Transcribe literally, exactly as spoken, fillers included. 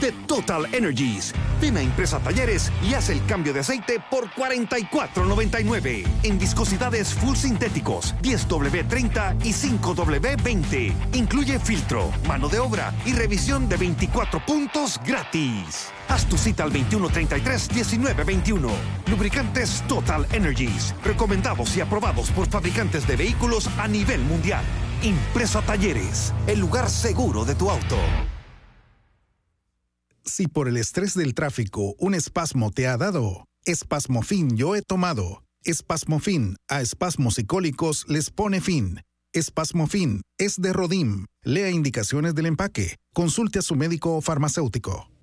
de Total Energies. Ven a Impresa Talleres y haz el cambio de aceite por cuarenta y cuatro noventa y nueve. En viscosidades full sintéticos, diez W treinta y cinco W veinte. Incluye filtro, mano de obra y revisión de veinticuatro puntos gratis. Haz tu cita al veintiuno treinta y tres diecinueve veintiuno. Lubricantes Total Energies. Recomendados y aprobados por fabricantes de vehículos a nivel mundial. Impresa Talleres, el lugar seguro de tu auto. Si por el estrés del tráfico un espasmo te ha dado, Espasmofin yo he tomado. Espasmofin a espasmos y cólicos les pone fin. Espasmofin es de Rodim. Lea indicaciones del empaque. Consulte a su médico o farmacéutico.